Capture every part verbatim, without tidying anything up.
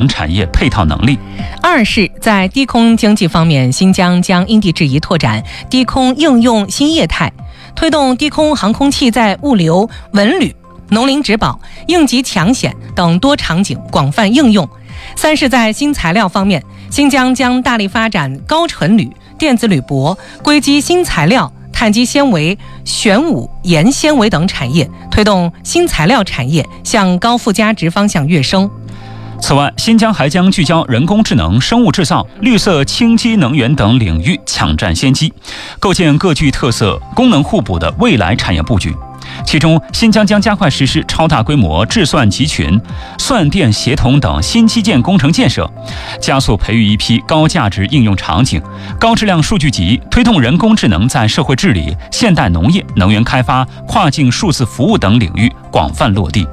产业配套能力。 二是在低空经济方面，新疆将因地制宜拓展低空应用新业态，推动低空航空器在物流、文旅、农林植保、应急抢险等多场景广泛应用。三是在新材料方面，新疆将大力发展高纯铝、电子铝箔、硅基新材料、碳基纤维、玄武岩纤维等产业，推动新材料产业向高附加值方向跃升。 此外，新疆还将聚焦人工智能、生物制造、绿色清晰能源等领域抢占先机，构建各具特色、功能互补的未来产业布局。其中，新疆将加快实施超大规模智算集群、算电协同等新基建工程建设，加速培育一批高价值应用场景、高质量数据集，推动人工智能在社会治理、现代农业、能源开发、跨境数字服务等领域广泛落地。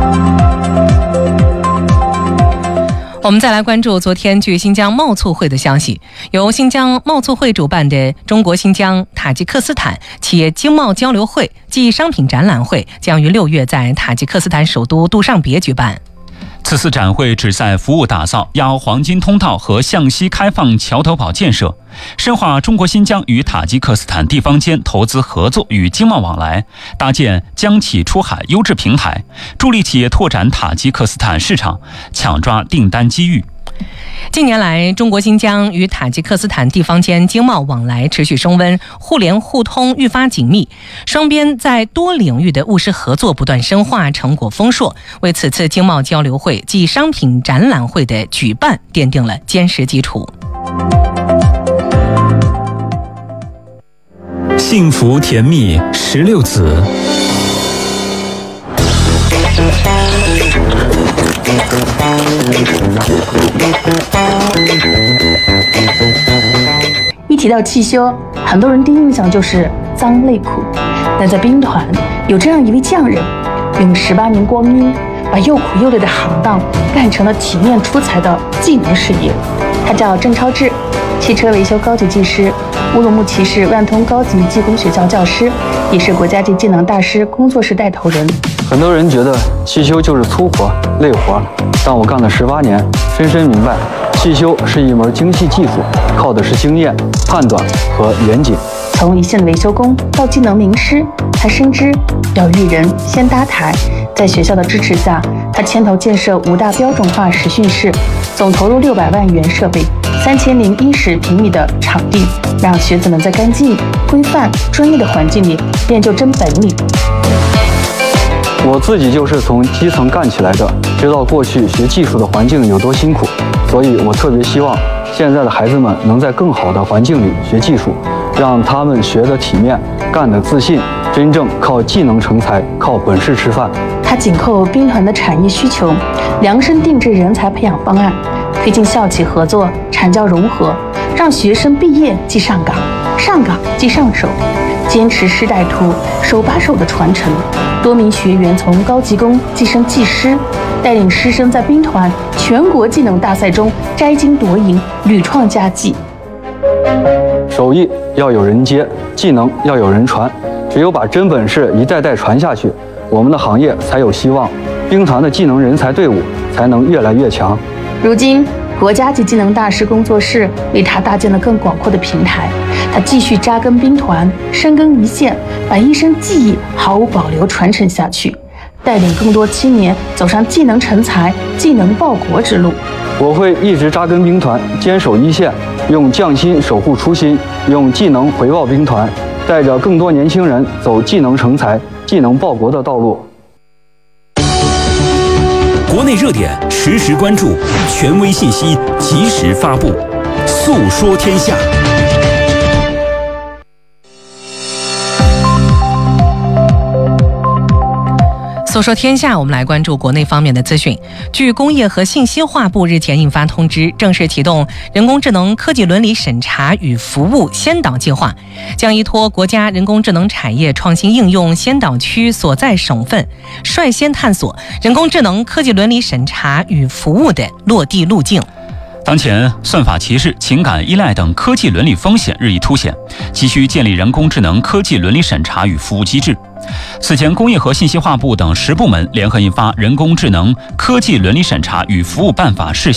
我们再来关注昨天据新疆贸促会的消息，由新疆贸促会主办的中国新疆塔吉克斯坦企业经贸交流会暨商品展览会将于六月在塔吉克斯坦首都杜尚别举办。 此次展会旨在服务打造亚欧黄金通道和向西开放桥头堡建设，深化中国新疆与塔吉克斯坦地方间投资合作与经贸往来，搭建疆企出海优质平台，助力企业拓展塔吉克斯坦市场，抢抓订单机遇。 近年来，中国新疆与塔吉克斯坦地方间经贸往来持续升温，互联互通愈发紧密，双边在多领域的务实合作不断深化，成果丰硕，为此次经贸交流会暨商品展览会的举办奠定了坚实基础。 幸福甜蜜十六子。 一提到汽修，很多人第一印象就是脏累苦。但在兵团有这样一位匠人，用十八年光阴，把又苦又累的行当干成了体面出彩的技能事业。他叫郑超志，汽车维修高级技师，乌鲁木齐市万通高级技工学校教师，也是国家级技能大师工作室带头人。 很多人觉得汽修就是粗活累活，但我干了十八年，深深明白，汽修是一门精细技术，靠的是经验、判断和严谨。 从一线的维修工到技能名师，他深知要育人先搭台。在学校的支持下，他牵头建设五大标准化实训室，总投入六百万元设备，三千零一十平米的场地，让学子们在干净、规范、专业的环境里练就真本领。 我自己就是从基层干起来的，知道过去学技术的环境有多辛苦，所以我特别希望现在的孩子们能在更好的环境里学技术，让他们学得体面，干得自信，真正靠技能成才，靠本事吃饭。 他紧扣兵团的产业需求，量身定制人才培养方案，推进校企合作、产教融合，让学生毕业即上岗，上岗即上手，坚持师带徒、手把手的传承。多名学员从高级工晋升技师，带领师生在兵团全国技能大赛中摘金夺银，屡创佳绩。 手艺要有人接，技能要有人传，只有把真本事一代代传下去，我们的行业才有希望，兵团的技能人才队伍才能越来越强。 如今，国家级技能大师工作室为他搭建了更广阔的平台，他继续扎根兵团，深耕一线，把一身技艺毫无保留传承下去，带领更多青年走上技能成才、技能报国之路。 我会一直扎根兵团，坚守一线，用匠心守护初心，用技能回报兵团，带着更多年轻人走技能成才、技能报国的道路。 国内热点实时关注，权威信息及时发布，诉说天下。 诉说天下，我们来关注国内方面的资讯。据工业和信息化部日前印发通知，正式启动人工智能科技伦理审查与服务先导计划，将依托国家人工智能产业创新应用先导区所在省份，率先探索人工智能科技伦理审查与服务的落地路径。 当前，算法歧视、情感依赖等科技伦理风险日益凸显，急需建立人工智能科技伦理审查与服务机制。此前，工业和信息化部等十部门联合印发《人工智能科技伦理审查与服务办法》试